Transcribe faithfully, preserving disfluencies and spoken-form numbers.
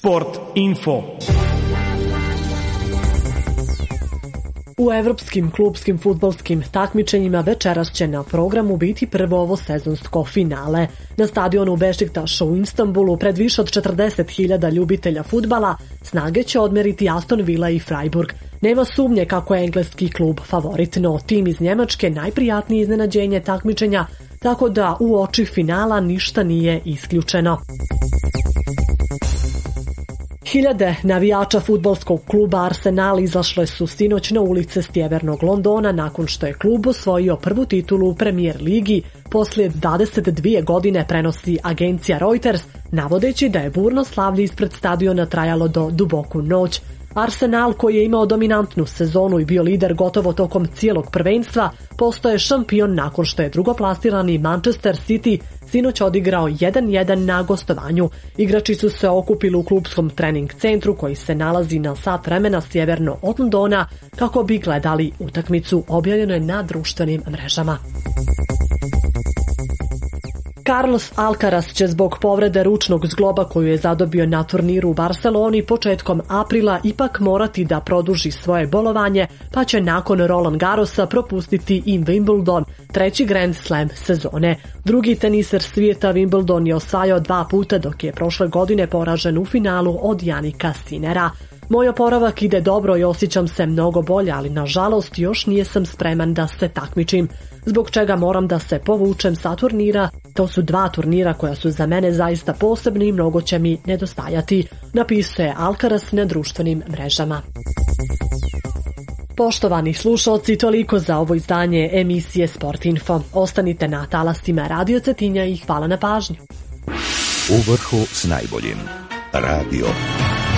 Sport info. U evropskim klupskim fudbalskim takmičenjima večeras će na programu biti prvo ovo sezonsko finale. Na stadionu Bešiktaša u Istanbulu pred više od četrdeset hiljada ljubitelja fudbala snage će odmeriti Aston Villa i Freiburg. Nema sumnje kako je engleski klub favorit, no tim iz Njemačke najprijatnije iznenađenje takmičenja, tako da u oči finala ništa nije isključeno. Hiljade navijača fudbalskog kluba Arsenal izašle su sinoć na ulice sjevernog Londona nakon što je klub osvojio prvu titulu u Premier ligi poslije dvadeset dvije godine, prenosi agencija Reuters, navodeći da je burno slavlje ispred stadiona trajalo do duboku noć. Arsenal, koji je imao dominantnu sezonu i bio lider gotovo tokom cijelog prvenstva, postaje šampion nakon što je drugoplasirani Manchester City sinoć odigrao jedan jedan na gostovanju. Igrači su se okupili u klubskom trening centru koji se nalazi na sat vremena sjeverno od Londona kako bi gledali utakmicu, objavljeno je na društvenim mrežama. Carlos Alcaraz će zbog povrede ručnog zgloba koju je zadobio na turniru u Barceloni početkom aprila ipak morati da produži svoje bolovanje, pa će nakon Roland Garrosa propustiti i Wimbledon, treći Grand Slam sezone. Drugi teniser svijeta Wimbledon je osvajao dva puta, dok je prošle godine poražen u finalu od Janika Sinera. Moj oporavak ide dobro i osjećam se mnogo bolje, ali nažalost još nisam spreman da se takmičim, zbog čega moram da se povučem sa turnira. To su dva turnira koja su za mene zaista posebni i mnogo će mi nedostajati, napisao je Alcaraz na društvenim mrežama. Poštovani slušalci, toliko za ovo izdanje emisije Sport Info. Ostanite na talastima Radio Cetinja i hvala na pažnju. U vrhu s najboljim. Radio